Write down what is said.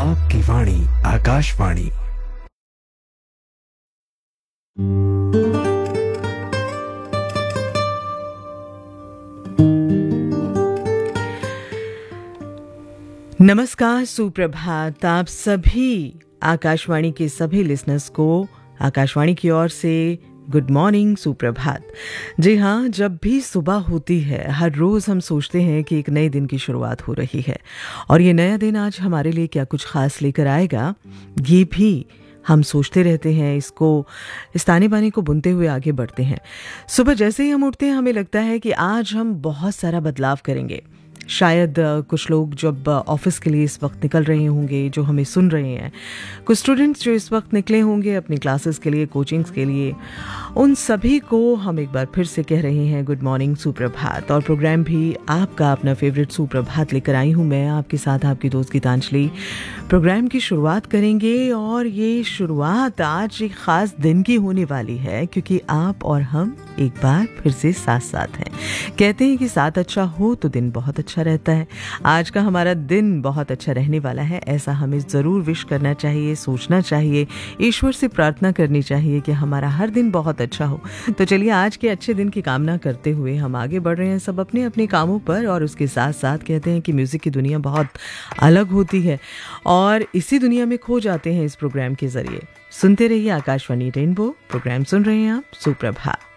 आपकी वाणी आकाशवाणी। नमस्कार, सुप्रभात। आप सभी आकाशवाणी के सभी लिसनर्स को आकाशवाणी की ओर से गुड मॉर्निंग, सुप्रभात। जी हाँ, जब भी सुबह होती है हर रोज़ हम सोचते हैं कि एक नए दिन की शुरुआत हो रही है और ये नया दिन आज हमारे लिए क्या कुछ खास लेकर आएगा, ये भी हम सोचते रहते हैं। इस ताने बाने को बुनते हुए आगे बढ़ते हैं। सुबह जैसे ही हम उठते हैं हमें लगता है कि आज हम बहुत सारा बदलाव करेंगे। शायद कुछ लोग जब ऑफिस के लिए इस वक्त निकल रहे होंगे जो हमें सुन रहे हैं, कुछ स्टूडेंट्स जो इस वक्त निकले होंगे अपनी क्लासेस के लिए, कोचिंग्स के लिए, उन सभी को हम एक बार फिर से कह रहे हैं गुड मॉर्निंग, सुप्रभात। और प्रोग्राम भी आपका अपना फेवरेट सुप्रभात लेकर आई हूँ मैं आपके साथ, आपकी दोस्त गीतांजलि। प्रोग्राम की शुरुआत करेंगे और ये शुरुआत आज एक ख़ास दिन की होने वाली है क्योंकि आप और हम एक बार फिर से साथ साथ हैं। कहते हैं कि साथ अच्छा हो तो दिन बहुत अच्छा रहता है। आज का हमारा दिन बहुत अच्छा रहने वाला है, ऐसा हमें ज़रूर विश करना चाहिए, सोचना चाहिए, ईश्वर से प्रार्थना करनी चाहिए कि हमारा हर दिन बहुत अच्छा हो। तो चलिए आज के अच्छे दिन की कामना करते हुए हम आगे बढ़ रहे हैं सब अपने अपने कामों पर। और उसके साथ साथ कहते हैं कि म्यूज़िक की दुनिया बहुत अलग होती है और इसी दुनिया में खो जाते हैं इस प्रोग्राम के ज़रिए। सुनते रहिए आकाशवाणी रेनबो। प्रोग्राम सुन रहे हैं आप, सुप्रभात।